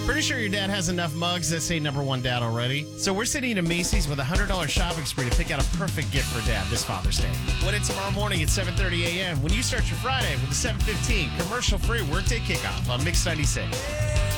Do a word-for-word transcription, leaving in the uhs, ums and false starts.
Pretty sure your dad has enough mugs that say number one dad already. So we're sitting in a Macy's with a one hundred dollars shopping spree to pick out a perfect gift for dad this Father's Day. When it's tomorrow morning at seven thirty a.m. when you start your Friday with the seven fifteen commercial-free workday kickoff on Mix ninety-six.